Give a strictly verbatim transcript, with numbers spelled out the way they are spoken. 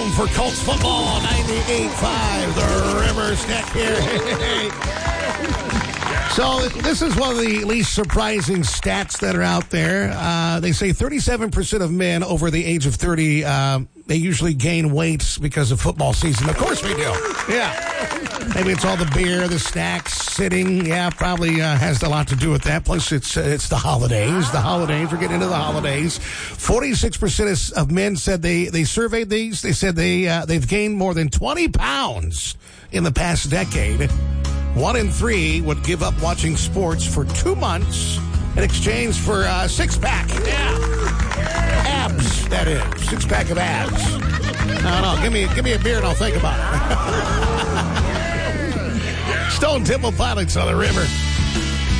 home for Colts football. ninety-eight point five, the River Snack here. So this is one of the least surprising stats that are out there. Uh, they say thirty-seven percent of men over the age of thirty, uh, they usually gain weight because of football season. Of course we do. Yeah. Maybe it's all the beer, the snacks, sitting. Yeah, probably uh, has a lot to do with that. Plus, it's uh, it's the holidays. The holidays. We're getting into the holidays. forty-six percent of men said they, they surveyed these. They said they, uh, they've gained more than twenty pounds in the past decade. One in three would give up watching sports for two months in exchange for a six-pack. Yeah. Abs, that is. Six-pack of abs. No, no, give me, give me a beer and I'll think about it. Stone Temple Pilots on the River.